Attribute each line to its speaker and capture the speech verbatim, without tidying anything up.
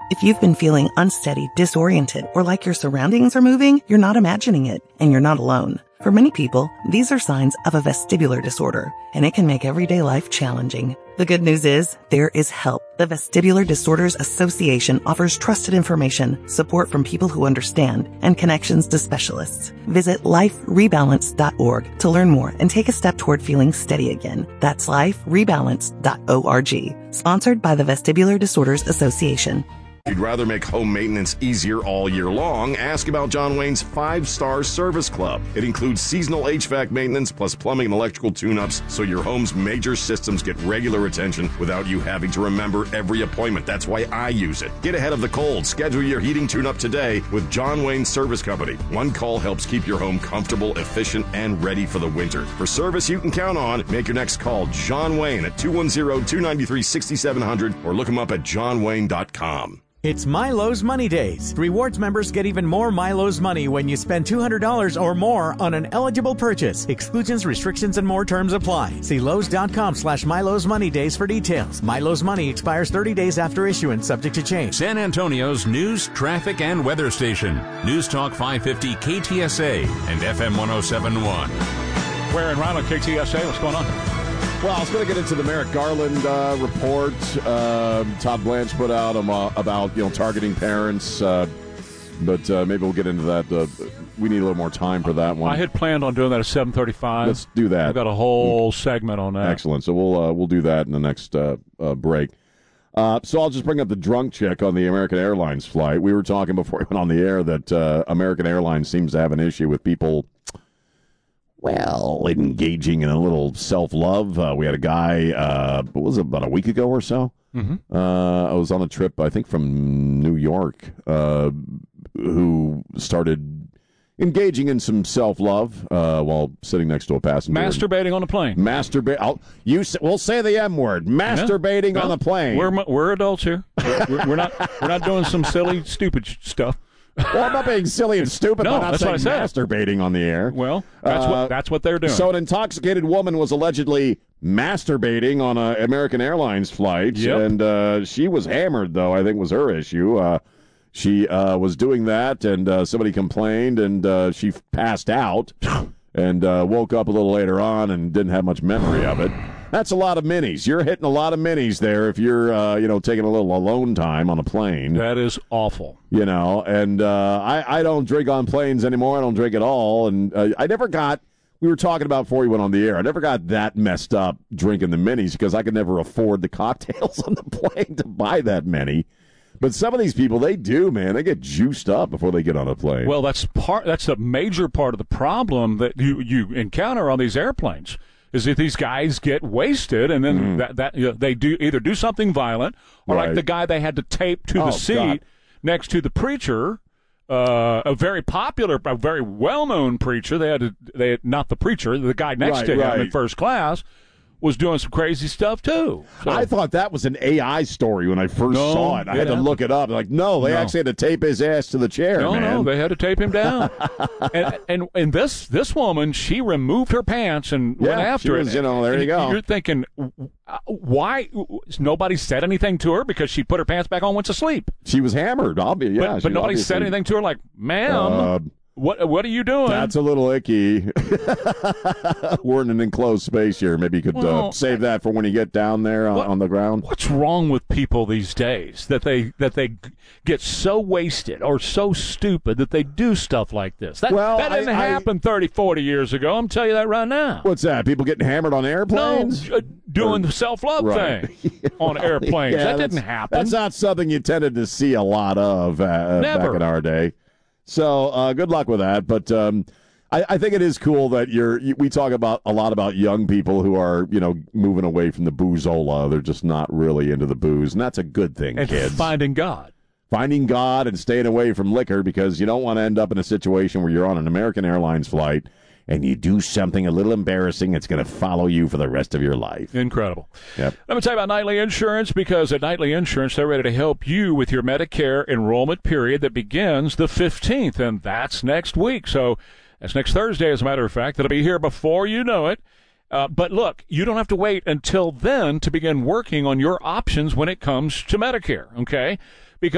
Speaker 1: If you've been feeling unsteady, disoriented, or like your surroundings are moving, you're not imagining it, and you're not alone. For many people, these are signs of a vestibular disorder, and it can make everyday life challenging. The good news is, there is help. The Vestibular Disorders Association offers trusted information, support from people who understand, and connections to specialists. Visit life rebalance dot org to learn more and take a step toward feeling steady again. That's life rebalance dot org. Sponsored by the Vestibular Disorders Association.
Speaker 2: If you'd rather make home maintenance easier all year long, ask about John Wayne's five-star Service Club. It includes seasonal H V A C maintenance plus plumbing and electrical tune-ups so your home's major systems get regular attention without you having to remember every appointment. That's why I use it. Get ahead of the cold. Schedule your heating tune-up today with John Wayne Service Company. One call helps keep your home comfortable, efficient, and ready for the winter. For service you can count on, make your next call John Wayne at two one zero, two nine three, six seven zero zero or look him up at john wayne dot com.
Speaker 3: It's Milo's Money Days. Rewards members get even more Milo's money when you spend two hundred dollars or more on an eligible purchase. Exclusions, restrictions, and more terms apply. See Lowe's.com slash Milo's Money Days for details. Milo's Money expires thirty days after issuance, subject to change.
Speaker 4: San Antonio's news, traffic, and weather station. News Talk five fifty K T S A and F M one oh seven point one.
Speaker 5: Where in Rhino, K T S A? What's going on?
Speaker 6: Well, I was going to get into the Merrick Garland uh, report. Uh, Todd Blanche put out um, uh, about you know targeting parents, uh, but uh, maybe we'll get into that. Uh, we need a little more time for that one.
Speaker 5: I had planned on doing that at seven thirty-five.
Speaker 6: Let's do that.
Speaker 5: I've got a whole segment on that.
Speaker 6: Excellent. So we'll uh, we'll do that in the next uh, uh, break. Uh, so I'll just bring up the drunk chick on the American Airlines flight. We were talking before we went on the air that uh, American Airlines seems to have an issue with people, well, engaging in a little self-love. Uh, we had a guy, uh, what was it, about a week ago or so?
Speaker 5: Mm-hmm.
Speaker 6: Uh, I was on a trip, I think, from New York, uh, who started engaging in some self-love uh, while sitting next to a passenger.
Speaker 5: Masturbating on the plane.
Speaker 6: Masturbate. You. We'll say the M word. Masturbating
Speaker 5: yeah.
Speaker 6: on the plane.
Speaker 5: We're we're adults here. We're, we're not we're not doing some silly, stupid stuff.
Speaker 6: Well, I'm not being silly and stupid
Speaker 5: no,
Speaker 6: by not
Speaker 5: that's
Speaker 6: saying
Speaker 5: what I said.
Speaker 6: masturbating on the air.
Speaker 5: Well, that's
Speaker 6: uh,
Speaker 5: what that's what they're doing.
Speaker 6: So an intoxicated woman was allegedly masturbating on an American Airlines flight,
Speaker 5: yep.
Speaker 6: and uh, she was hammered, though, I think was her issue. Uh, she uh, was doing that, and uh, somebody complained, and uh, she passed out and uh, woke up a little later on and didn't have much memory of it. That's a lot of minis. You're hitting a lot of minis there if you're, uh, you know, taking a little alone time on a plane.
Speaker 5: That is awful.
Speaker 6: You know, and uh, I, I don't drink on planes anymore. I don't drink at all. And uh, I never got, we were talking about before we went on the air, I never got that messed up drinking the minis because I could never afford the cocktails on the plane to buy that many. But some of these people, they do, man. They get juiced up before they get on a plane.
Speaker 5: Well, that's part. That's a major part of the problem that you, you encounter on these airplanes. Is that these guys get wasted, and then mm. that, that you know, they do either do something violent, or
Speaker 6: right.
Speaker 5: like the guy they had to tape to
Speaker 6: oh,
Speaker 5: the seat
Speaker 6: God.
Speaker 5: next to the preacher, uh, a very popular, a very well-known preacher. They had to, they had, not the preacher, the guy next
Speaker 6: right,
Speaker 5: to him
Speaker 6: right.
Speaker 5: in first class was doing some crazy stuff too. So,
Speaker 6: I thought that was an A I story when I first
Speaker 5: no,
Speaker 6: saw it. I
Speaker 5: it
Speaker 6: had to
Speaker 5: happened.
Speaker 6: look it up. Like, no, they
Speaker 5: no.
Speaker 6: actually had to tape his ass to the chair,
Speaker 5: no,
Speaker 6: man.
Speaker 5: No, they had to tape him down. and, and and this this woman, she removed her pants and
Speaker 6: yeah,
Speaker 5: went after
Speaker 6: she
Speaker 5: it.
Speaker 6: was, you know, there
Speaker 5: and
Speaker 6: you go.
Speaker 5: You're thinking, why? Nobody said anything to her because she put her pants back on, went to sleep.
Speaker 6: She was hammered, obviously. Yeah,
Speaker 5: but, but nobody
Speaker 6: obviously,
Speaker 5: said anything to her like, ma'am,
Speaker 6: uh,
Speaker 5: what what are you doing?
Speaker 6: That's a little icky. We're in an enclosed space here. Maybe you could
Speaker 5: well,
Speaker 6: uh, save that for when you get down there on,
Speaker 5: what,
Speaker 6: on the ground.
Speaker 5: What's wrong with people these days that they that they get so wasted or so stupid that they do stuff like this? That,
Speaker 6: well,
Speaker 5: that didn't
Speaker 6: I,
Speaker 5: happen
Speaker 6: I,
Speaker 5: thirty, forty years ago. I'm telling you that right now.
Speaker 6: What's that? People getting hammered on airplanes?
Speaker 5: No, uh, doing
Speaker 6: or,
Speaker 5: the self-love
Speaker 6: right.
Speaker 5: thing on airplanes.
Speaker 6: Yeah,
Speaker 5: that didn't happen.
Speaker 6: That's not something you tended to see a lot of uh,
Speaker 5: Never.
Speaker 6: back in our day. So uh, good luck with that. But um, I, I think it is cool that you're. You, we talk about a lot about young people who are, you know, moving away from the boozola. They're just not really into the booze, and that's a good thing,
Speaker 5: and
Speaker 6: kids.
Speaker 5: Finding God.
Speaker 6: Finding God and staying away from liquor because you don't want to end up in a situation where you're on an American Airlines flight and you do something a little embarrassing. It's going to follow you for the rest of your life.
Speaker 5: Incredible.
Speaker 6: Yep.
Speaker 5: Let me tell you about Nightly Insurance, because at Nightly Insurance, they're ready to help you with your Medicare enrollment period that begins the fifteenth, and that's next week. So that's next Thursday, as a matter of fact. It'll be here before you know it. Uh, but look, you don't have to wait until then to begin working on your options when it comes to Medicare, okay?